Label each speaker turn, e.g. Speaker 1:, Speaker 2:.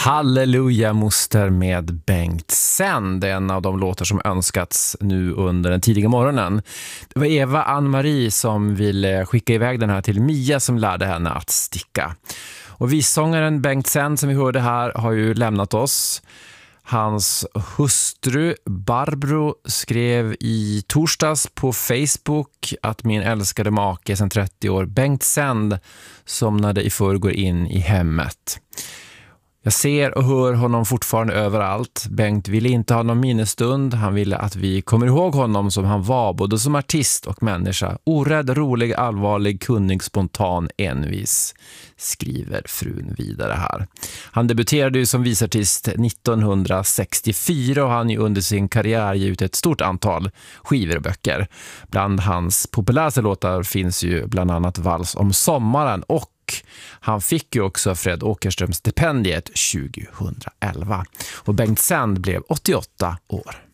Speaker 1: Halleluja moster med Bengt Sänd, en av de låtar som önskats nu under den tidiga morgonen. Det var Eva Ann-Marie som ville skicka iväg den här till Mia som lärde henne att sticka. Och vissångaren Bengt Sänd som vi hörde här har ju lämnat oss. Hans hustru Barbro skrev i torsdags på Facebook att min älskade make sedan 30 år, Bengt Sänd, somnade i förrgår in i hemmet. Jag ser och hör honom fortfarande överallt. Bengt ville inte ha någon minnesstund. Han ville att vi kommer ihåg honom som han var, både som artist och människa. Orädd, rolig, allvarlig, kunnig, spontan, envis, skriver frun vidare här. Han debuterade ju som visartist 1964 och han ju under sin karriär gett ut ett stort antal skivor och böcker. Bland hans populäraste låtar finns ju bland annat Vals om sommaren, och han fick ju också Fred Åkerström stipendiet 2011. Och Bengt Sänd blev 88 år.